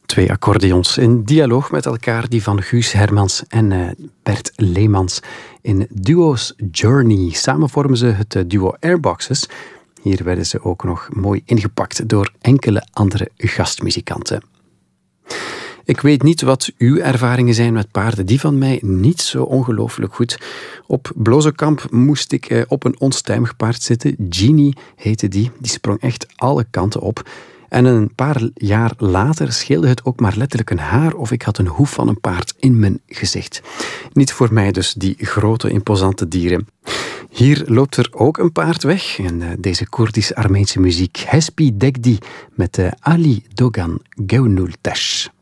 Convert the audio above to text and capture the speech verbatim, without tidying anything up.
Twee accordeons in dialoog met elkaar, die van Guus Hermans en uh, Bert Leemans in duo's Journey. Samen vormen ze het uh, duo Airboxes. Hier werden ze ook nog mooi ingepakt door enkele andere gastmuzikanten. Ik weet niet wat uw ervaringen zijn met paarden. Die van mij niet zo ongelooflijk goed. Op Blozenkamp moest ik uh, op een onstuimig paard zitten. Genie heette die. Die sprong echt alle kanten op. En een paar jaar later scheelde het ook maar letterlijk een haar of ik had een hoef van een paard in mijn gezicht. Niet voor mij dus, die grote, imposante dieren. Hier loopt er ook een paard weg. En uh, deze Koerdisch-Armeense muziek. Hespi Degdi met uh, Ali Dogan Geunultesh.